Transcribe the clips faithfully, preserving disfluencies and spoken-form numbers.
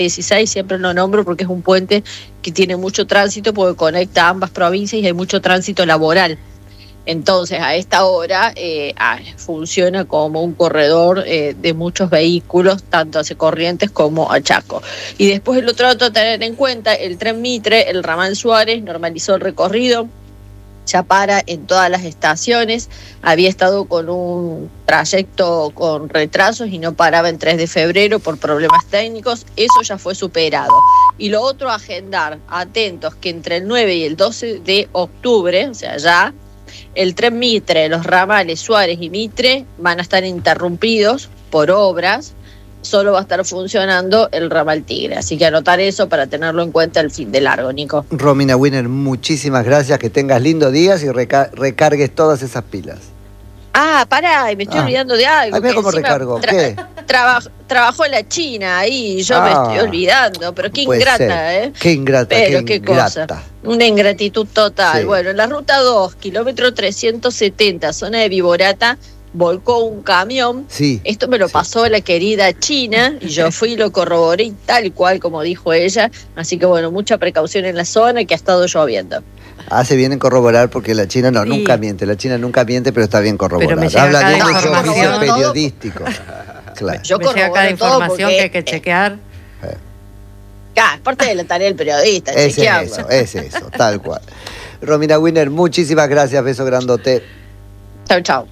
dieciséis, siempre lo nombro porque es un puente que tiene mucho tránsito porque conecta ambas provincias y hay mucho tránsito laboral. Entonces, a esta hora eh, ah, funciona como un corredor eh, de muchos vehículos, tanto hacia Corrientes como a Chaco. Y después el otro dato a tener en cuenta, el tren Mitre, el ramal Suárez, normalizó el recorrido, ya para en todas las estaciones, había estado con un trayecto con retrasos y no paraba en tres de febrero por problemas técnicos, eso ya fue superado. Y lo otro, agendar, atentos, que entre el nueve y el doce de octubre, o sea ya, el tren Mitre, los ramales Suárez y Mitre van a estar interrumpidos por obras, solo va a estar funcionando el ramal Tigre. Así que anotar eso para tenerlo en cuenta el fin de largo, Nico. Romina Winer, muchísimas gracias, que tengas lindos días y reca- recargues todas esas pilas. Ah, pará, y me estoy ah. olvidando de algo. Ay, mira cómo recargo. Tra- ¿Qué? Trabaj- trabajó en la China ahí, y yo ah, me estoy olvidando, pero qué ingrata, ser. ¿eh? Qué ingrata, pero qué, qué ingrata. cosa. Una ingratitud total. Sí. Bueno, en la ruta dos, kilómetro trescientos setenta, zona de Viborata, volcó un camión. Sí, Esto me lo sí. pasó la querida China y yo fui y lo corroboré tal cual como dijo ella. Así que bueno, mucha precaución en la zona, que ha estado lloviendo. Hace bien en corroborar porque la China no, sí. nunca miente. La China nunca miente, pero está bien corroborada. Habla bien de su oficio periodístico. Claro. Yo me llega cada información que hay que chequear. Eh. Ah, es parte de la tarea del periodista, es chequearlo. eso, es eso, tal cual. Romina Winer, muchísimas gracias, beso grandote. Chau, chau.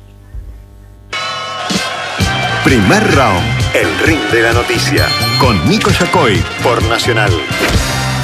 Primer round, el ring de la noticia, con Nico Yacoy por Nacional.